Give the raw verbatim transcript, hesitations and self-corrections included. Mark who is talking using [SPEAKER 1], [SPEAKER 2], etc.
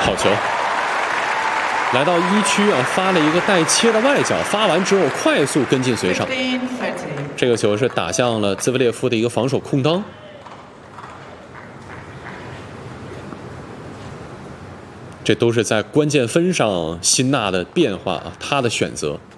[SPEAKER 1] 好球！来到一区啊，发了一个带切的外角，发完之后快速跟进随上。这个球是打向了兹维列夫的一个防守空当。这都是在关键分上辛纳的变化啊，他的选择。